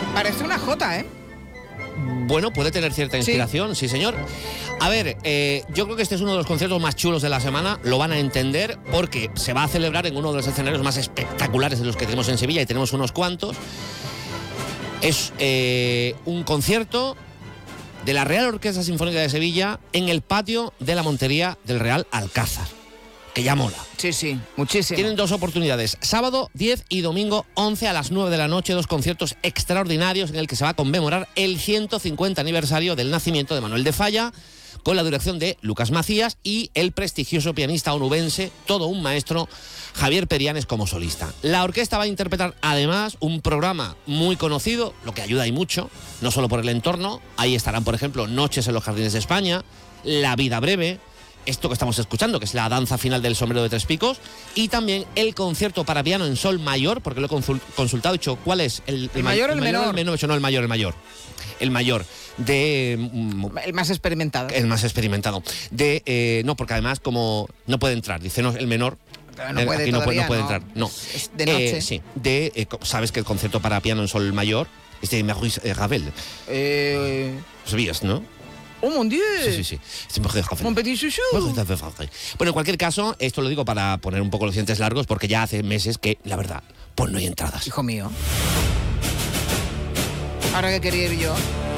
Parece una jota, ¿eh? Bueno, puede tener cierta inspiración, sí señor. A ver, yo creo que este es uno de los conciertos más chulos de la semana, lo van a entender porque se va a celebrar en uno de los escenarios más espectaculares de los que tenemos en Sevilla, y tenemos unos cuantos. Es un concierto de la Real Orquesta Sinfónica de Sevilla en el patio de la Montería del Real Alcázar, que ya mola. Sí, muchísimo. Tienen dos oportunidades, sábado 10 y domingo 11 a las 9 de la noche, dos conciertos extraordinarios en el que se va a conmemorar el 150 aniversario del nacimiento de Manuel de Falla, con la dirección de Lucas Macías y el prestigioso pianista onubense, todo un maestro, Javier Perianes como solista. La orquesta va a interpretar además un programa muy conocido, lo que ayuda y mucho, no solo por el entorno. Ahí estarán, por ejemplo, Noches en los Jardines de España, La Vida Breve, esto que estamos escuchando, que es la danza final del Sombrero de Tres Picos, y también el concierto para piano en sol mayor, porque lo he consultado, he dicho, ¿cuál es? ¿El mayor o el menor? El mayor. El mayor. El más experimentado. El más experimentado. No, porque además como no puede entrar, dice no, el menor. No puede, aquí no puede entrar. No. Es de noche. Sí. Sabes que el concierto para piano en sol mayor es de Maurice Ravel. ¿Sabías, no? ¡Oh, mon Dieu! Sí. Mon petit chouchou. Bueno, en cualquier caso, esto lo digo para poner un poco los dientes largos, porque ya hace meses que, la verdad, pues no hay entradas. Hijo mío. Ahora que quería ir yo.